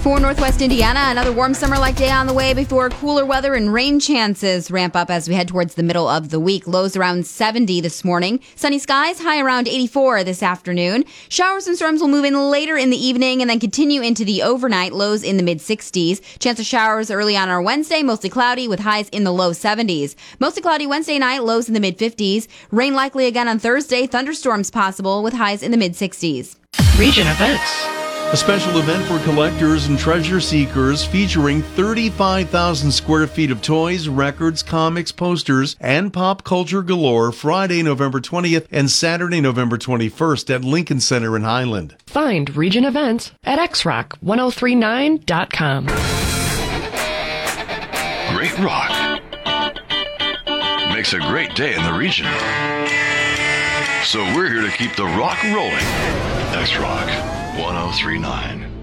For Northwest Indiana, another warm summer-like day on the way before cooler weather and rain chances ramp up as we head towards the middle of the week. Lows around 70 this morning. Sunny skies, high around 84 this afternoon. Showers and storms will move in later in the evening and then continue into the overnight. Lows in the mid-60s. Chance of showers early on our Wednesday, mostly cloudy with highs in the low 70s. Mostly cloudy Wednesday night, lows in the mid-50s. Rain likely again on Thursday. Thunderstorms possible with highs in the mid-60s. Region events. A special event for collectors and treasure seekers featuring 35,000 square feet of toys, records, comics, posters, and pop culture galore Friday, November 20th and Saturday, November 21st at Lincoln Center in Highland. Find region events at xrock1039.com. Great rock makes a great day in the region. So we're here to keep the rock rolling. X-Rock 1039.